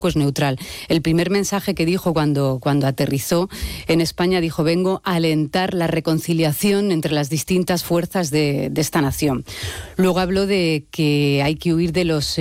es neutral. El primer mensaje que dijo cuando aterrizó en España, dijo: vengo a alentar la reconciliación entre las distintas fuerzas de esta nación. Luego habló de que hay que huir de los